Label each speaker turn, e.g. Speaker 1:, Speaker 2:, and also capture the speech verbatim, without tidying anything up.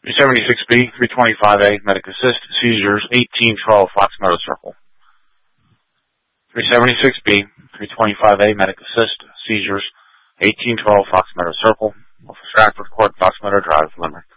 Speaker 1: three seventy-six B, three twenty-five A, medic assist, seizures, eighteen twelve Fox Meadow Circle. three seventy-six B, three twenty-five A, medic assist, seizures, eighteen twelve Fox Meadow Circle, off of Stratford Court, Fox Meadow Drive, Limerick.